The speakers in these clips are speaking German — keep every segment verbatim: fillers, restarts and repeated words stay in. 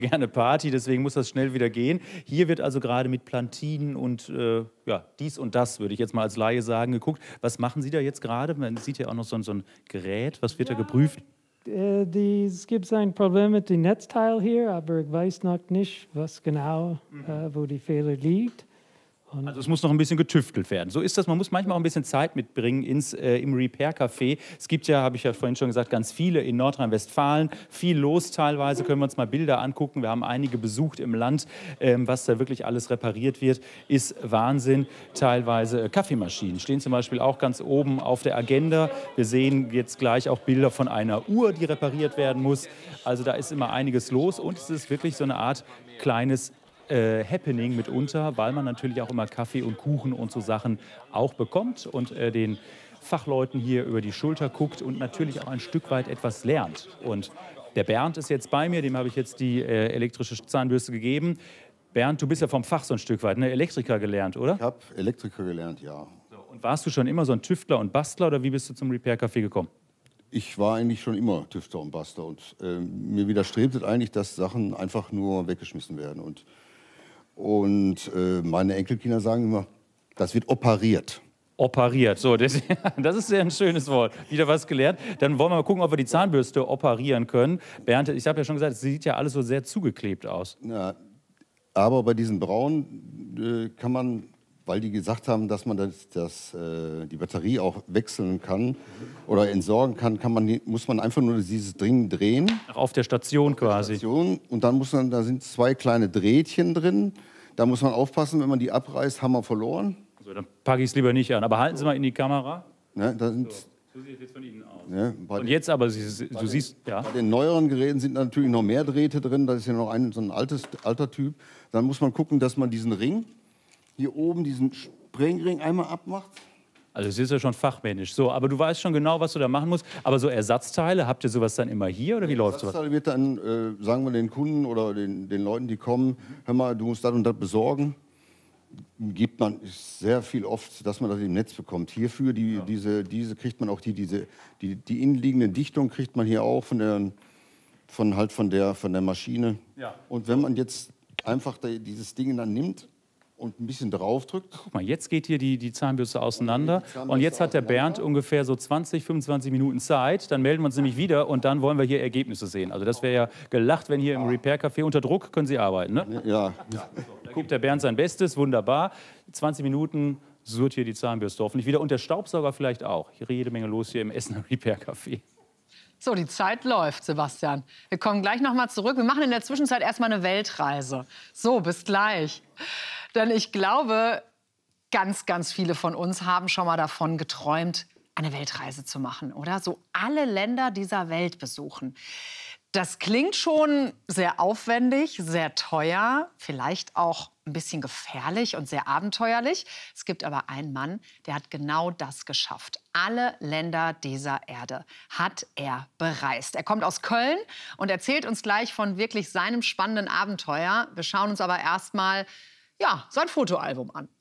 gerne Party, deswegen muss das schnell wieder gehen. Hier wird also gerade mit Plantinen und äh, ja, dies und das, würde ich jetzt mal als Laie sagen, geguckt. Was machen Sie da jetzt gerade? Man sieht ja auch noch so, ein- so ein Gerät. Was wird ja, da geprüft? Äh, die, es gibt ein Problem mit dem Netzteil hier, aber ich weiß noch nicht, was genau, mhm. äh, wo die Fehler liegt. Und also es muss noch ein bisschen getüftelt werden. So ist das. Man muss manchmal auch ein bisschen Zeit mitbringen ins, äh, im Repair-Café. Es gibt ja, habe ich ja vorhin schon gesagt, ganz viele in Nordrhein-Westfalen. Viel los teilweise. Können wir uns mal Bilder angucken. Wir haben einige besucht im Land. Ähm, was da wirklich alles repariert wird, ist Wahnsinn. Teilweise äh, Kaffeemaschinen stehen zum Beispiel auch ganz oben auf der Agenda. Wir sehen jetzt gleich auch Bilder von einer Uhr, die repariert werden muss. Also da ist immer einiges los. Und es ist wirklich so eine Art kleines Äh, Happening mitunter, weil man natürlich auch immer Kaffee und Kuchen und so Sachen auch bekommt und äh, den Fachleuten hier über die Schulter guckt und natürlich auch ein Stück weit etwas lernt. Und der Bernd ist jetzt bei mir, dem habe ich jetzt die äh, elektrische Zahnbürste gegeben. Bernd, du bist ja vom Fach so ein Stück weit, ne? Elektriker gelernt, oder? Ich habe Elektriker gelernt, ja. So, und warst du schon immer so ein Tüftler und Bastler oder wie bist du zum Repair-Café gekommen? Ich war eigentlich schon immer Tüftler und Bastler und äh, mir widerstrebt es eigentlich, dass Sachen einfach nur weggeschmissen werden. Und Und äh, meine Enkelkinder sagen immer, das wird operiert. Operiert, so, das, das ist sehr ein schönes Wort. Wieder was gelernt. Dann wollen wir mal gucken, ob wir die Zahnbürste operieren können. Bernd, ich habe ja schon gesagt, es sieht ja alles so sehr zugeklebt aus. Ja, aber bei diesen Braunen äh, kann man, weil die gesagt haben, dass man das, das, äh, die Batterie auch wechseln kann oder entsorgen kann, kann man, muss man einfach nur dieses Ding drehen. Auf der Station quasi. Station, und dann muss man, da sind zwei kleine Drähtchen drin. Da muss man aufpassen, wenn man die abreißt, haben wir verloren. Also, dann packe ich es lieber nicht an. Aber halten Sie mal in die Kamera. Ne, da sind, so, so sieht es jetzt von Ihnen aus. Ne, und jetzt aber, Sie, du den, siehst, ja. Bei den neueren Geräten sind natürlich noch mehr Drähte drin. Das ist ja noch ein, so ein altes, alter Typ. Dann muss man gucken, dass man diesen Ring, hier oben, diesen Sprengring einmal abmacht. Also es ist ja schon fachmännisch. So, aber du weißt schon genau, was du da machen musst. Aber so Ersatzteile, habt ihr sowas dann immer hier oder wie läuft sowas? Ersatzteile wird dann, äh, sagen wir den Kunden oder den, den Leuten, die kommen, hör mal, du musst das und das besorgen. Gibt man sehr viel oft, dass man das im Netz bekommt. Hierfür, die, ja. diese, diese kriegt man auch, die, diese, die, die innenliegende Dichtung kriegt man hier auch von der, von, halt von der, von der Maschine. Ja. Und wenn man jetzt einfach dieses Ding dann nimmt und ein bisschen draufdrückt. Guck mal, jetzt geht hier die, die Zahnbürste auseinander. Und, und jetzt hat der Bernd ungefähr so zwanzig, fünfundzwanzig Minuten Zeit. Dann melden wir uns nämlich wieder und dann wollen wir hier Ergebnisse sehen. Also das wäre ja gelacht, wenn hier im Repair-Café unter Druck können Sie arbeiten, ne? Ja. ja. Da gibt der Bernd sein Bestes, wunderbar. zwanzig Minuten surrt hier die Zahnbürste hoffentlich wieder. Und der Staubsauger vielleicht auch. Hier jede Menge los hier im Essener Repair-Café. So, die Zeit läuft, Sebastian. Wir kommen gleich noch mal zurück. Wir machen in der Zwischenzeit erstmal eine Weltreise. So, bis gleich. Denn ich glaube, ganz, ganz viele von uns haben schon mal davon geträumt, eine Weltreise zu machen, oder? So alle Länder dieser Welt besuchen. Das klingt schon sehr aufwendig, sehr teuer, vielleicht auch ein bisschen gefährlich und sehr abenteuerlich. Es gibt aber einen Mann, der hat genau das geschafft. Alle Länder dieser Erde hat er bereist. Er kommt aus Köln und erzählt uns gleich von wirklich seinem spannenden Abenteuer. Wir schauen uns aber erst mal ja, sein Fotoalbum an.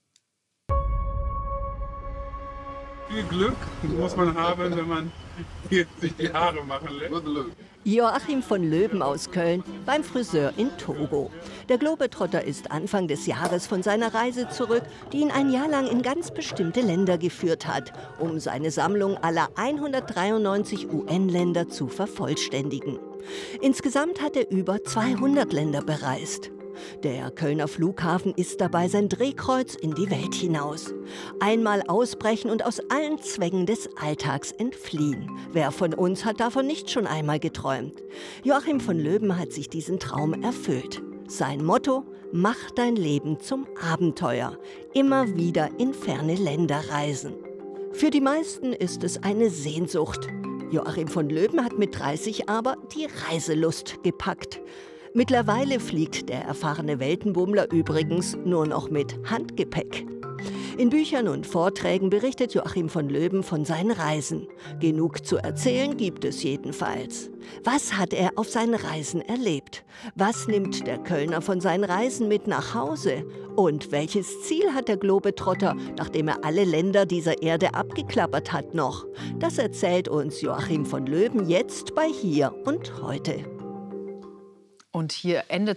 Viel Glück muss man haben, wenn man hier sich die Haare machen lässt. Joachim von Löben aus Köln beim Friseur in Togo. Der Globetrotter ist Anfang des Jahres von seiner Reise zurück, die ihn ein Jahr lang in ganz bestimmte Länder geführt hat, um seine Sammlung aller hundertdreiundneunzig U N-Länder zu vervollständigen. Insgesamt hat er über zweihundert Länder bereist. Der Kölner Flughafen ist dabei sein Drehkreuz in die Welt hinaus. Einmal ausbrechen und aus allen Zwängen des Alltags entfliehen. Wer von uns hat davon nicht schon einmal geträumt? Joachim von Löben hat sich diesen Traum erfüllt. Sein Motto: Mach dein Leben zum Abenteuer. Immer wieder in ferne Länder reisen. Für die meisten ist es eine Sehnsucht. Joachim von Löben hat mit dreißig aber die Reiselust gepackt. Mittlerweile fliegt der erfahrene Weltenbummler übrigens nur noch mit Handgepäck. In Büchern und Vorträgen berichtet Joachim von Löben von seinen Reisen. Genug zu erzählen gibt es jedenfalls. Was hat er auf seinen Reisen erlebt? Was nimmt der Kölner von seinen Reisen mit nach Hause? Und welches Ziel hat der Globetrotter, nachdem er alle Länder dieser Erde abgeklappert hat, noch? Das erzählt uns Joachim von Löben jetzt bei Hier und Heute. Und hier endet